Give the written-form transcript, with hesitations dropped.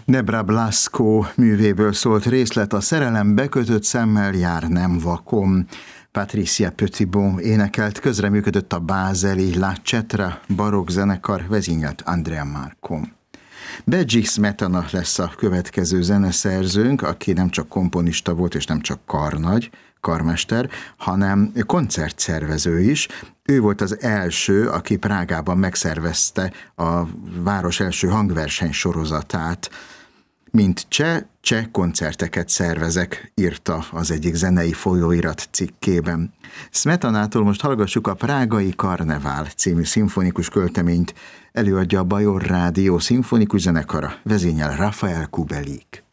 Nebra Blasco művéből szólt részlet, a szerelem bekötött szemmel jár, nem vakom. Patricia Petitbon énekelt, közreműködött a bázeli La Cetra barokk zenekar, vezényelt Andrea Marco. Benji Smetana lesz a következő zeneszerzőnk, aki nem csak komponista volt, és nem csak karmester, hanem koncertszervező is. Ő volt az első, aki Prágában megszervezte a város első hangverseny sorozatát. Mint cseh koncerteket szervezek, írta az egyik zenei folyóirat cikkében. Smetanától most hallgassuk a Prágai Karnevál című szimfonikus költeményt, előadja a Bajor Rádió szimfonikus zenekara, vezényel Rafael Kubelik.